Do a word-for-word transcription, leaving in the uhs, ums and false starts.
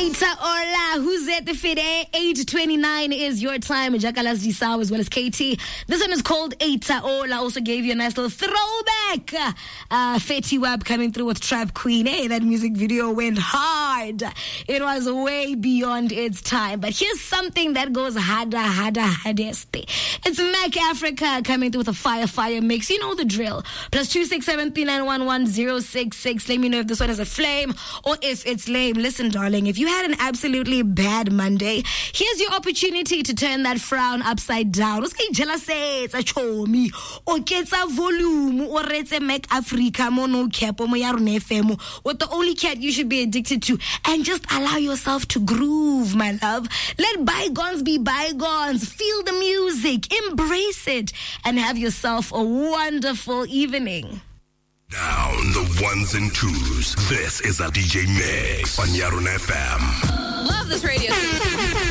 Eita Ola, who's at the fide? eight twenty-nine is your time. Jakalas Disao as well as K T. This one is called Eita Ola. Also gave you a nice little throwback. Uh, Fetty Wap coming through with Trap Queen. Hey, that music video went hard. It was way beyond its time. But here's something that goes harder, harder, hardest. It's Mac Africa coming through with a fire, fire mix. You know the drill. Plus two six seven three nine one one zero six six. Let me know if this one is a flame or if it's lame. Listen, darling, if you had an absolutely bad Monday, here's your opportunity to turn that frown upside down. What's jealous? It's a chomi. Or get a volume. Or it's a Mac Africa. Mono cap. Or what the only cat you should be addicted to. And just allow yourself to groove, my love. Let bygones be bygones. Feel the music. Embrace it. And have yourself a wonderful evening. Down the ones and twos. This is a D J Mix on Yarun F M. Love this radio.